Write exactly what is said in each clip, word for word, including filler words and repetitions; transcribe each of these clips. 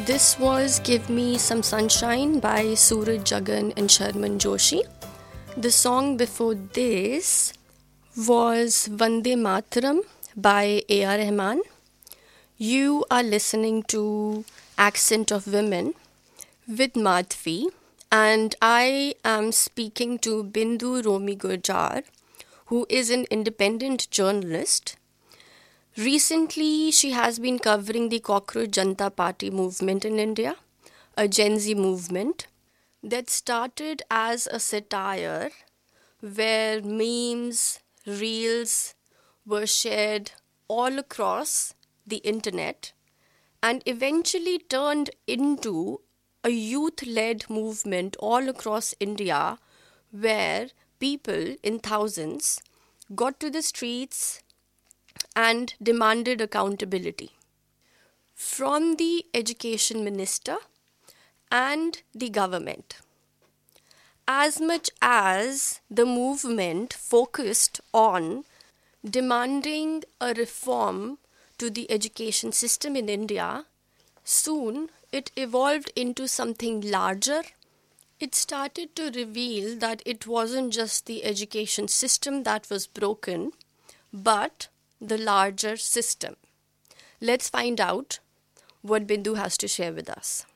This was Give Me Some Sunshine by Suraj Jagan and Sharman Joshi. The song before this was Vande Mataram by A R. Rahman. You are listening to Accent of Women with Madhvi, and I am speaking to Bindu Romi Gurjar, who is an independent journalist. Recently, she has been covering the Cockroach Janata Party movement in India, a Gen Z movement that started as a satire where memes, reels were shared all across the internet and eventually turned into a youth-led movement all across India where people in thousands got to the streets and demanded accountability from the education minister and the government. As much as the movement focused on demanding a reform to the education system in India, soon it evolved into something larger. It started to reveal that it wasn't just the education system that was broken, but the larger system. Let's find out what Bindu has to share with us.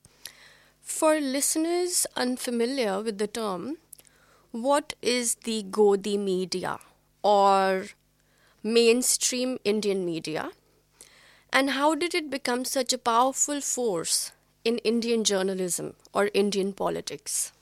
For listeners unfamiliar with the term, what is the Godi media or mainstream Indian media, and how did it become such a powerful force in Indian journalism or Indian politics?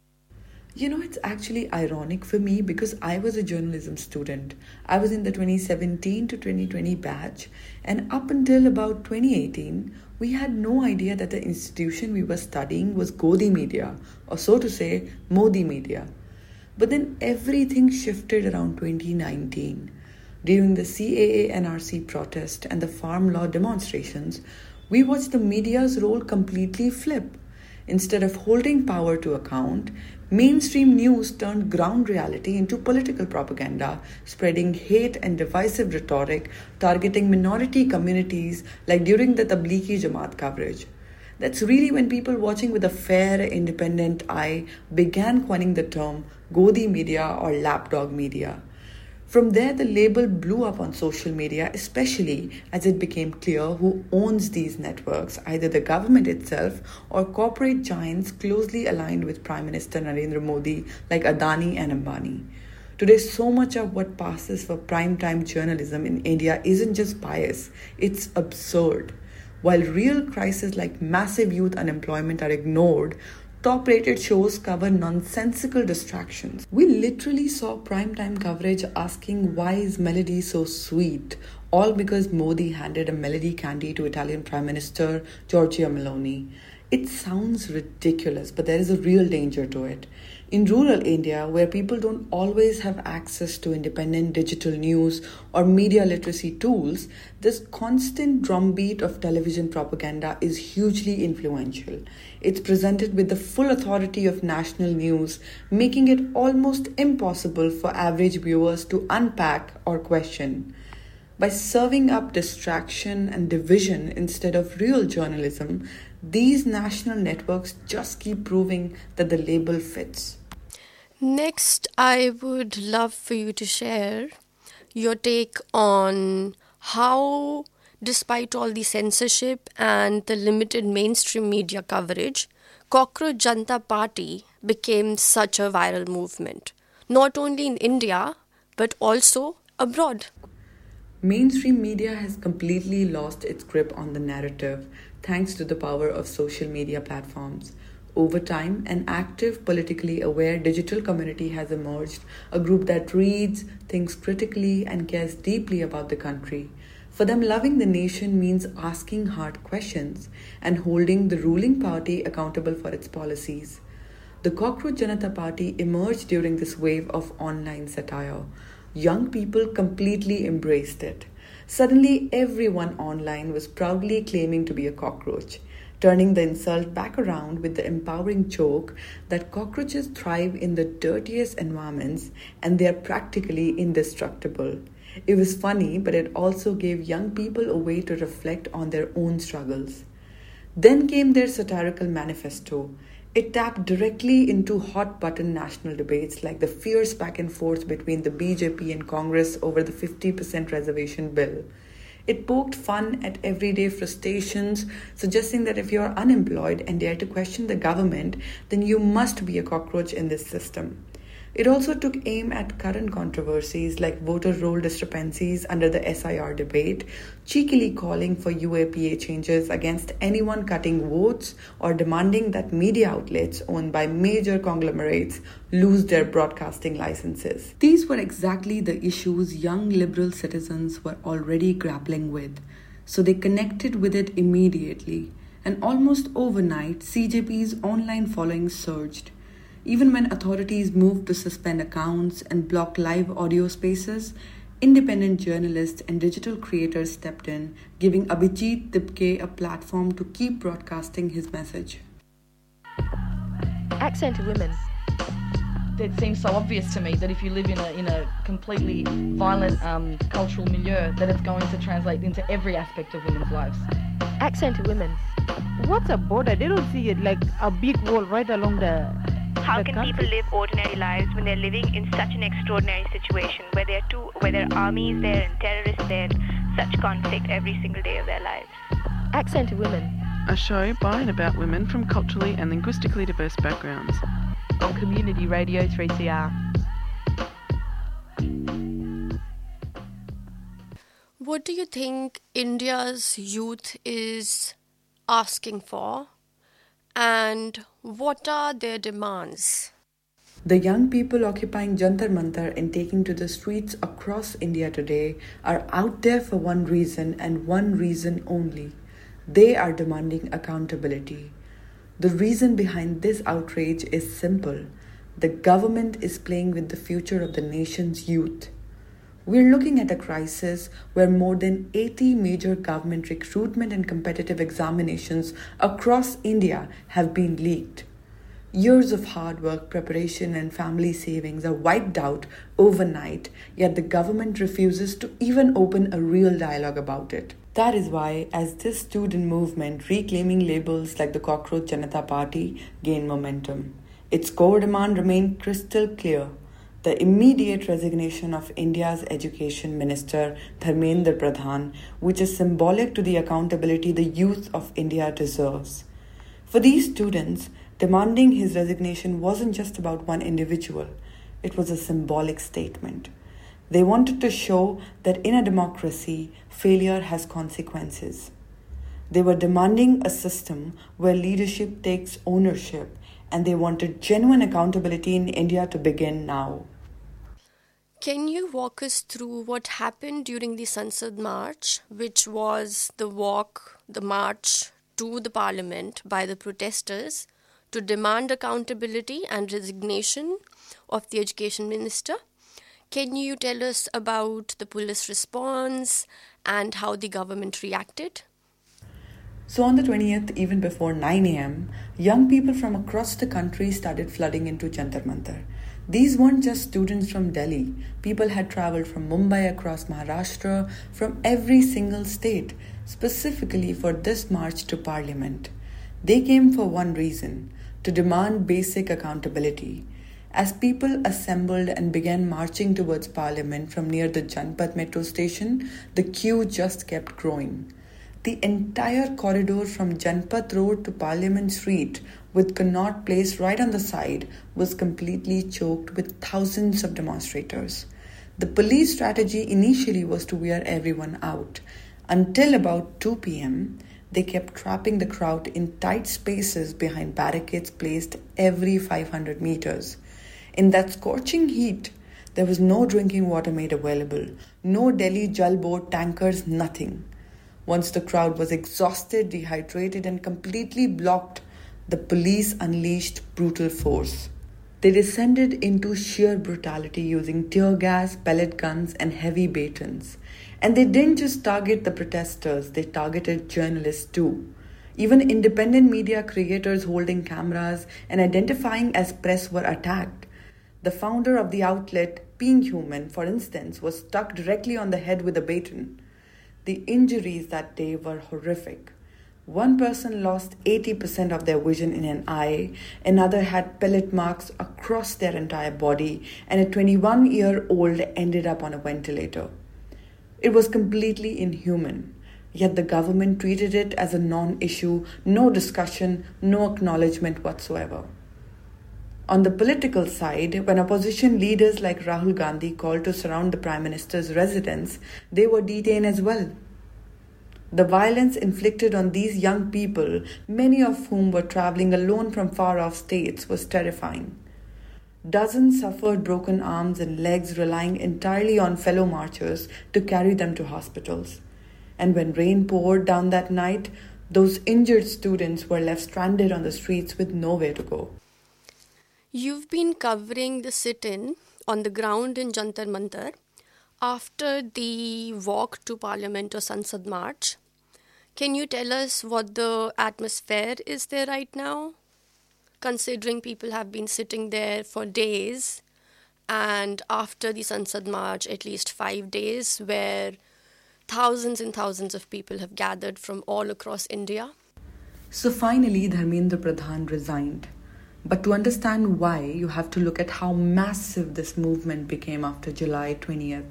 You know, it's actually ironic for me because I was a journalism student. I was in the twenty seventeen to twenty twenty batch, and up until about twenty eighteen, we had no idea that the institution we were studying was Godi media, or so to say, Modi media. But then everything shifted around twenty nineteen. During the C A A N R C protest and the farm law demonstrations, we watched the media's role completely flip. Instead of holding power to account, mainstream news turned ground reality into political propaganda, spreading hate and divisive rhetoric, targeting minority communities like during the Tablighi Jamaat coverage. That's really when people watching with a fair, independent eye began coining the term Godi media or lapdog media. From there, the label blew up on social media, especially as it became clear who owns these networks, either the government itself or corporate giants closely aligned with Prime Minister Narendra Modi like Adani and Ambani. Today, so much of what passes for primetime journalism in India isn't just bias, it's absurd. While real crises like massive youth unemployment are ignored, top-rated shows cover nonsensical distractions. We literally saw primetime coverage asking why is melody so sweet, all because Modi handed a melody candy to Italian Prime Minister Giorgia Meloni. It sounds ridiculous, but there is a real danger to it. In rural India, where people don't always have access to independent digital news or media literacy tools, this constant drumbeat of television propaganda is hugely influential. It's presented with the full authority of national news, making it almost impossible for average viewers to unpack or question. By serving up distraction and division instead of real journalism, these national networks just keep proving that the label fits. Next, I would love for you to share your take on how, despite all the censorship and the limited mainstream media coverage, Cockroach Janata Party became such a viral movement, not only in India, but also abroad. Mainstream media has completely lost its grip on the narrative thanks to the power of social media platforms. Over time, an active, politically aware digital community has emerged, a group that reads, thinks critically, and cares deeply about the country. For them, loving the nation means asking hard questions and holding the ruling party accountable for its policies. The Cockroach Janata Party emerged during this wave of online satire. Young people completely embraced it. Suddenly, everyone online was proudly claiming to be a cockroach, turning the insult back around with the empowering joke that cockroaches thrive in the dirtiest environments and they are practically indestructible. It was funny, but it also gave young people a way to reflect on their own struggles. Then came their satirical manifesto. It tapped directly into hot button national debates like the fierce back and forth between the B J P and Congress over the fifty percent reservation bill. It poked fun at everyday frustrations, suggesting that if you're unemployed and dare to question the government, then you must be a cockroach in this system. It also took aim at current controversies like voter roll discrepancies under the S I R debate, cheekily calling for U A P A changes against anyone cutting votes or demanding that media outlets owned by major conglomerates lose their broadcasting licenses. These were exactly the issues young liberal citizens were already grappling with, so they connected with it immediately, and almost overnight, C J P's online following surged. Even when authorities moved to suspend accounts and block live audio spaces, independent journalists and digital creators stepped in, giving Abhijit Dipke a platform to keep broadcasting his message. Accent to women. It seems so obvious to me that if you live in a in a completely violent um, cultural milieu, that it's going to translate into every aspect of women's lives. Accent to women. What's a border? They don't see it like a big wall right along the How the can country. people live ordinary lives when they're living in such an extraordinary situation where there are two, where there are armies there and terrorists there, and such conflict every single day of their lives? Accent to women. A show by and about women from culturally and linguistically diverse backgrounds. On Community Radio three C R. What do you think India's youth is asking for, and what are their demands? The young people occupying Jantar Mantar and taking to the streets across India today are out there for one reason and one reason only. They are demanding accountability. The reason behind this outrage is simple. The government is playing with the future of the nation's youth. We're looking at a crisis where more than eighty major government recruitment and competitive examinations across India have been leaked. Years of hard work, preparation, and family savings are wiped out overnight, yet the government refuses to even open a real dialogue about it. That is why, as this student movement reclaiming labels like the Cockroach Janata Party gain momentum, its core demand remained crystal clear: the immediate resignation of India's Education Minister Dharmendra Pradhan, which is symbolic to the accountability the youth of India deserves. For these students, demanding his resignation wasn't just about one individual, it was a symbolic statement. They wanted to show that in a democracy, failure has consequences. They were demanding a system where leadership takes ownership, and they wanted genuine accountability in India to begin now. Can you walk us through what happened during the Sansad March, which was the walk, the march to the parliament by the protesters to demand accountability and resignation of the education minister? Can you tell us about the police response and how the government reacted? So on the twentieth, even before nine a.m., young people from across the country started flooding into Jantar Mantar. These weren't just students from Delhi. People had travelled from Mumbai across Maharashtra, from every single state, specifically for this march to Parliament. They came for one reason: to demand basic accountability. As people assembled and began marching towards Parliament from near the Janpat metro station, the queue just kept growing. The entire corridor from Janpat Road to Parliament Street, with Connaught Place right on the side, was completely choked with thousands of demonstrators. The police strategy initially was to wear everyone out. Until about two p.m., they kept trapping the crowd in tight spaces behind barricades placed every five hundred meters. In that scorching heat, there was no drinking water made available, no Delhi Jal Board tankers, nothing. Once the crowd was exhausted, dehydrated, and completely blocked, the police unleashed brutal force. They descended into sheer brutality using tear gas, pellet guns, and heavy batons. And they didn't just target the protesters, they targeted journalists too. Even independent media creators holding cameras and identifying as press were attacked. The founder of the outlet, Being Human, for instance, was struck directly on the head with a baton. The injuries that day were horrific. One person lost eighty percent of their vision in an eye, another had pellet marks across their entire body, and a twenty-one-year-old ended up on a ventilator. It was completely inhuman, yet the government treated it as a non-issue, no discussion, no acknowledgement whatsoever. On the political side, when opposition leaders like Rahul Gandhi called to surround the Prime Minister's residence, they were detained as well. The violence inflicted on these young people, many of whom were travelling alone from far-off states, was terrifying. Dozens suffered broken arms and legs, relying entirely on fellow marchers to carry them to hospitals. And when rain poured down that night, those injured students were left stranded on the streets with nowhere to go. You've been covering the sit-in on the ground in Jantar Mantar after the walk to Parliament or Sansad March. Can you tell us what the atmosphere is there right now? Considering people have been sitting there for days, and after the Sansad March, at least five days, where thousands and thousands of people have gathered from all across India. So finally, Dharmendra Pradhan resigned. But to understand why, you have to look at how massive this movement became after July twentieth.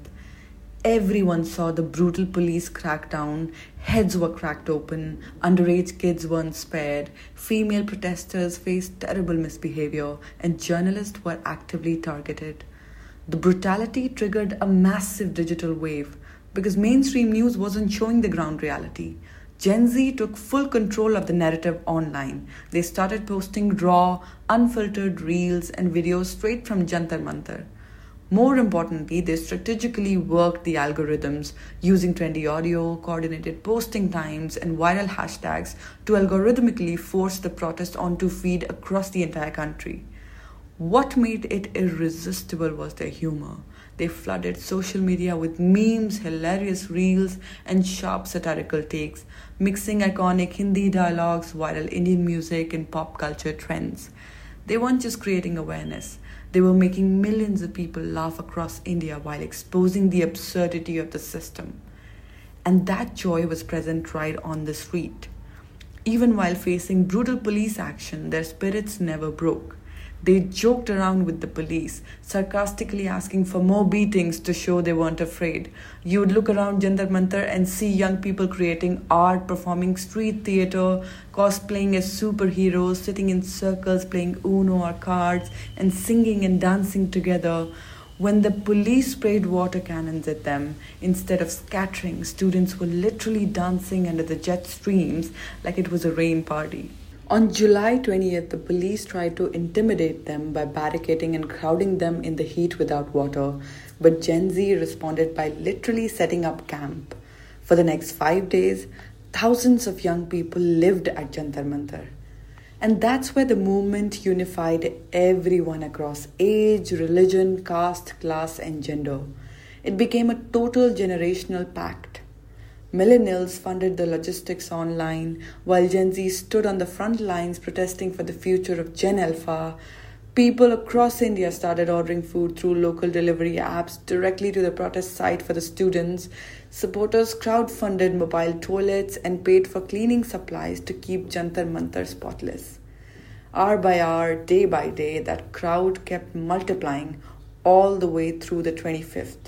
Everyone saw the brutal police crackdown, heads were cracked open, underage kids weren't spared, female protesters faced terrible misbehavior, and journalists were actively targeted. The brutality triggered a massive digital wave because mainstream news wasn't showing the ground reality. Gen Z took full control of the narrative online. They started posting raw, unfiltered reels and videos straight from Jantar Mantar. More importantly, they strategically worked the algorithms using trendy audio, coordinated posting times, and viral hashtags to algorithmically force the protest onto feed across the entire country. What made it irresistible was their humor. They flooded social media with memes, hilarious reels, and sharp satirical takes, mixing iconic Hindi dialogues, viral Indian music, and pop culture trends. They weren't just creating awareness. They were making millions of people laugh across India while exposing the absurdity of the system. And that joy was present right on the street. Even while facing brutal police action, their spirits never broke. They joked around with the police, sarcastically asking for more beatings to show they weren't afraid. You would look around Jantar Mantar and see young people creating art, performing street theatre, cosplaying as superheroes, sitting in circles playing Uno or cards, and singing and dancing together. When the police sprayed water cannons at them, instead of scattering, students were literally dancing under the jet streams like it was a rain party. On July twentieth, the police tried to intimidate them by barricading and crowding them in the heat without water, but Gen Z responded by literally setting up camp. For the next five days, thousands of young people lived at Jantar Mantar. And that's where the movement unified everyone across age, religion, caste, class, and gender. It became a total generational pact. Millennials funded the logistics online, while Gen Z stood on the front lines protesting for the future of Gen Alpha. People across India started ordering food through local delivery apps directly to the protest site for the students. Supporters crowdfunded mobile toilets and paid for cleaning supplies to keep Jantar Mantar spotless. Hour by hour, day by day, that crowd kept multiplying all the way through the twenty-fifth.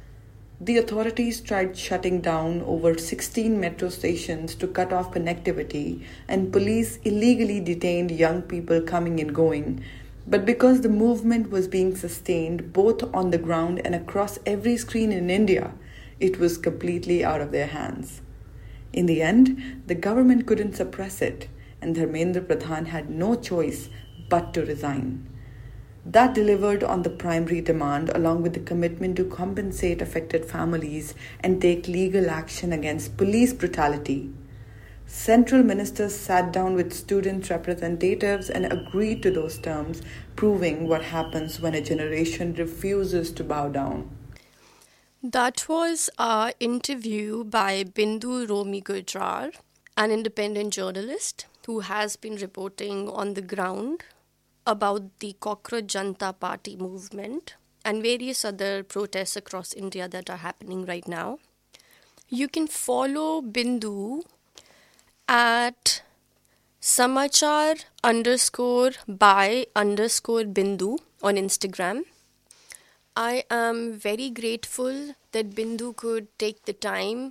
The authorities tried shutting down over sixteen metro stations to cut off connectivity, and police illegally detained young people coming and going. But because the movement was being sustained both on the ground and across every screen in India, it was completely out of their hands. In the end, the government couldn't suppress it, and Dharmendra Pradhan had no choice but to resign. That delivered on the primary demand, along with the commitment to compensate affected families and take legal action against police brutality. Central ministers sat down with student representatives and agreed to those terms, proving what happens when a generation refuses to bow down. That was our interview by Bindu Romi Gujrar, an independent journalist who has been reporting on the ground about the Cockroach Janta Party movement and various other protests across India that are happening right now. You can follow Bindu at samachar underscore by underscore bindu on Instagram. I am very grateful that Bindu could take the time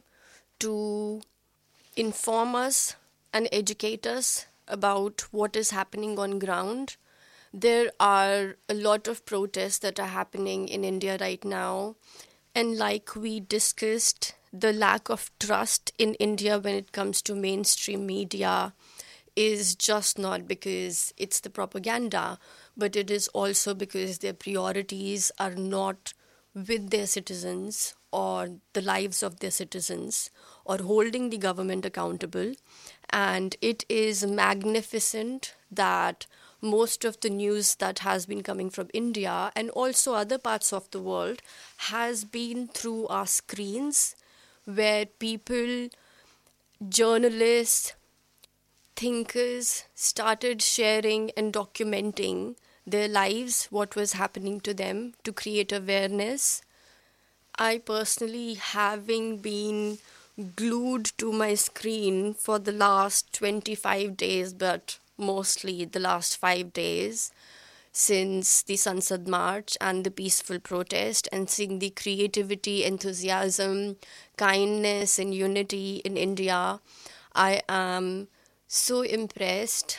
to inform us and educate us about what is happening on ground. There are a lot of protests that are happening in India right now. And like we discussed, the lack of trust in India when it comes to mainstream media is just not because it's the propaganda, but it is also because their priorities are not with their citizens or the lives of their citizens or holding the government accountable. And it is magnificent that most of the news that has been coming from India and also other parts of the world has been through our screens, where people, journalists, thinkers started sharing and documenting their lives, what was happening to them, to create awareness. I personally, having been glued to my screen for the last twenty-five days, but mostly the last five days, since the Sansad March and the peaceful protest, and seeing the creativity, enthusiasm, kindness and unity in India, I am so impressed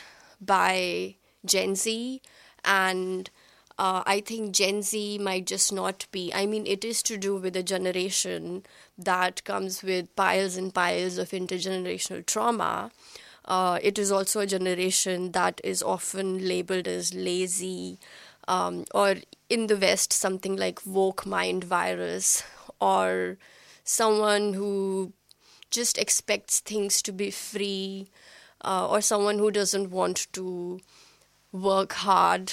by Gen Z. And uh, I think Gen Z might just not be, I mean, it is to do with a generation that comes with piles and piles of intergenerational trauma. Uh, it is also a generation that is often labeled as lazy, um, or in the West, something like woke mind virus, or someone who just expects things to be free, uh, or someone who doesn't want to work hard.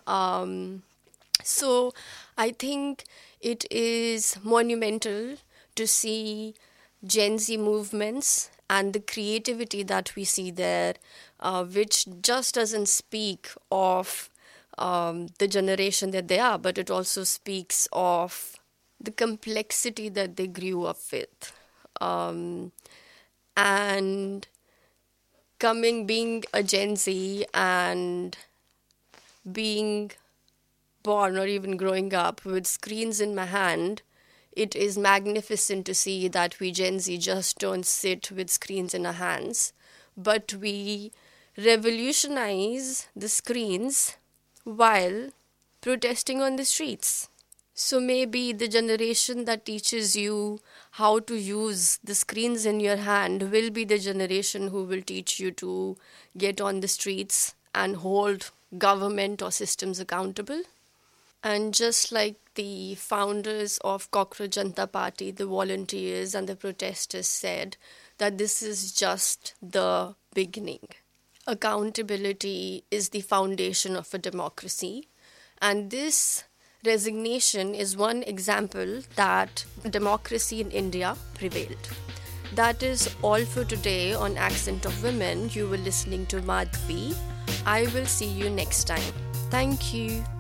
Um, so I think it is monumental to see Gen Z movements and the creativity that we see there, uh, which just doesn't speak of um, the generation that they are, but it also speaks of the complexity that they grew up with. Um, and coming, being a Gen Z and being born or even growing up with screens in my hand, it is magnificent to see that we Gen Z just don't sit with screens in our hands, but we revolutionize the screens while protesting on the streets. So maybe the generation that teaches you how to use the screens in your hand will be the generation who will teach you to get on the streets and hold government or systems accountable. And just like the founders of Cockroach Janata Party, the volunteers and the protesters said, that this is just the beginning. Accountability is the foundation of a democracy, and this resignation is one example that democracy in India prevailed. That is all for today on Accent of Women. You were listening to Madhvi. I will see you next time. Thank you.